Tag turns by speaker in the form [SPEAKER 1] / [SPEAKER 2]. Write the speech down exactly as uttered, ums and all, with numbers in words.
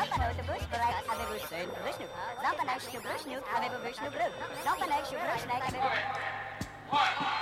[SPEAKER 1] Zapanose bushbulak avez-vous seen Vishnu? Zapanose to Vishnu avez-vous Vishnu blue? Zapanose to Vishnu avez-vous...